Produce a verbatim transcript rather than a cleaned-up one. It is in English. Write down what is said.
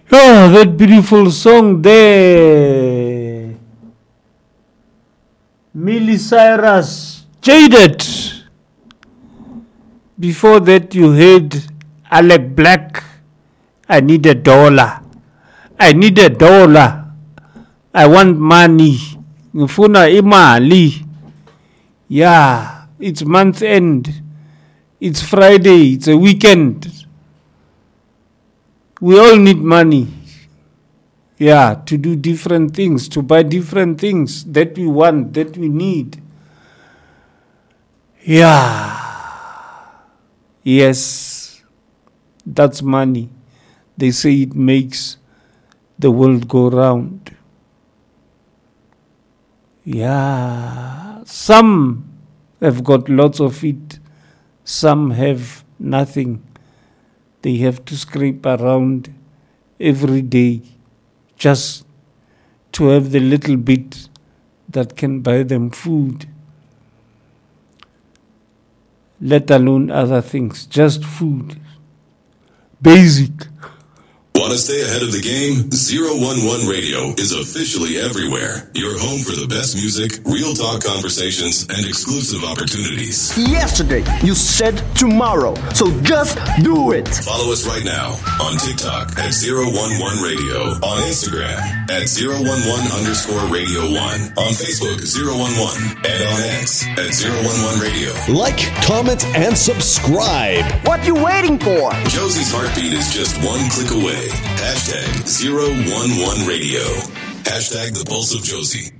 Oh, that beautiful song there. Miley Cyrus, Jaded. Before that you heard Alec Black, I need a dollar. I need a dollar. I want money. Ngifuna imali. Yeah, it's month end. It's Friday. It's a weekend. We all need money. Yeah, to do different things, to buy different things that we want, that we need. Yeah. Yes. That's money. They say it makes the world go round. Yeah. Some have got lots of it. Some have nothing. They have to scrape around every day just to have the little bit that can buy them food. Let alone other things, just food. Basic. Want to stay ahead of the game? zero one one Radio is officially everywhere. Your home for the best music, real talk conversations, and exclusive opportunities. Yesterday, you said tomorrow, so just do it. Follow us right now on TikTok at zero one one Radio, on Instagram at zero one one underscore Radio one, on Facebook zero one one, and on X at zero one one Radio. Like, comment, and subscribe. What you waiting for? Josie's heartbeat is just one click away. Hashtag zero one one Radio. Hashtag the Pulse of Josie.